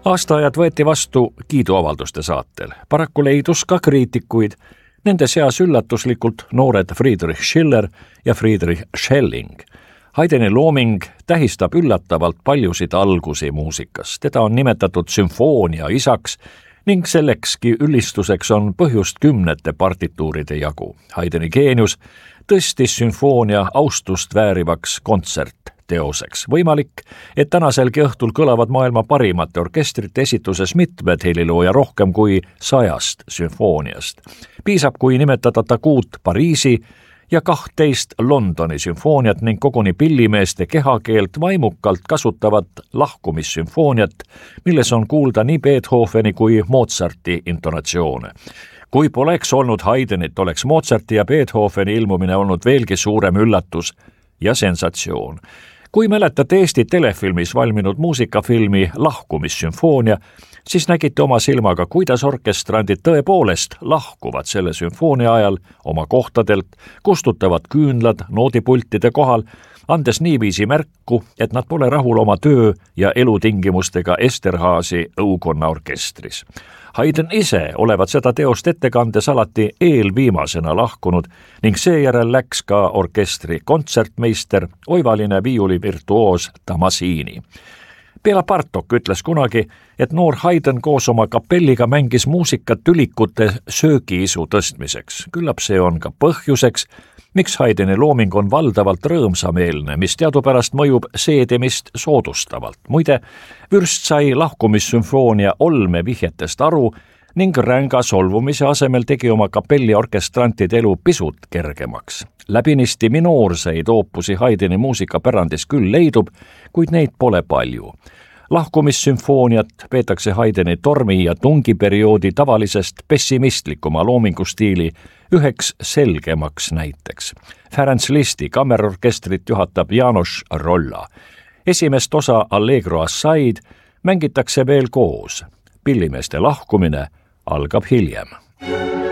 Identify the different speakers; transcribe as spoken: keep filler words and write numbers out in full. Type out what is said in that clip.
Speaker 1: Aastaajad võeti vastu kiiduavalduste saatel. Paraku leidus ka kriitikuid, nende seas üllatuslikult noored Friedrich Schiller ja Friedrich Schelling. Haydni looming tähistab üllatavalt paljusid algusi muusikas. Teda on nimetatud sümfoonia isaks ning sellekski ülistuseks on põhjust kümnete partituuride jagu. Haydni geenius tõstis sümfoonia austust väärivaks kontsertteoseks. Võimalik, et tänaselgi õhtul kõlavad maailma parimate orkestrite esituses mitmed helilooja rohkem kui sajast sümfooniast. Piisab, kui nimetada takuut Pariisi ja kahtteist Londoni sümfooniat ning koguni pillimeeste kehakeelt vaimukalt kasutavat lahkumissümfooniat, milles on kuulda nii Beethoveni kui Mozarti intonatsioone. Kui poleks olnud Haydnit, oleks Mozarti ja Beethoveni ilmumine olnud veelgi suurem üllatus ja sensatsioon. Kui mäletate Eesti telefilmis valminud muusikafilmi Lahkumissümfoonia, siis nägite oma silmaga, kuidas orkestrandid tõepoolest lahkuvad selle sümfoonia ajal oma kohtadelt, kustutavad küünlad noodipultide kohal, andes niiviisi märku, et nad pole rahul oma töö ja elutingimustega Esterhazy õukonna orkestris. Haydn ise olevat seda teost ettekandes alati eelviimasena lahkunud ning seejärel läks ka orkestri kontsertmeister, oivaline viiulivirtuoos Tomasini. Bela Bartok ütles kunagi, et noor Haydn koos oma kapelliga mängis muusikat tülikute söögiisu tõstmiseks. Küllap see on ka põhjuseks, miks Haydni looming on valdavalt rõõmsameelne, mis teadupärast mõjub seedimist soodustavalt. Muide, vürst sai lahkumissümfoonia olme vihjetest aru ning ränga solvumise asemel tegi oma kapelli orkestrantide elu pisut kergemaks. Läbinisti minoorseid oopusi Haydni muusikapärandis küll leidub, kuid neid pole palju. Lahkumissümfooniat peetakse Haydni tormi- ja tungiperioodi tavalisest pessimistlikuma loomingustiili üheks selgemaks näiteks. Ferenc Liszti kammerorkestrit juhatab János Rolla. Esimest osa Allegro Assaid mängitakse veel koos. Pillimeeste lahkumine algab hiljem.